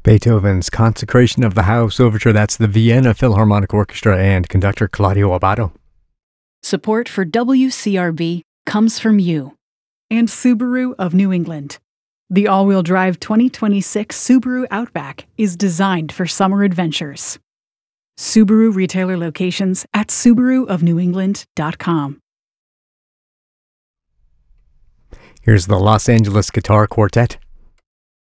Beethoven's Consecration of the House Overture. That's the Vienna Philharmonic Orchestra and conductor Claudio Abbado. Support for WCRB comes from you and Subaru of New England. The all-wheel drive 2026 Subaru Outback is designed for summer adventures. Subaru retailer locations at SubaruofNewEngland.com. Here's the Los Angeles Guitar Quartet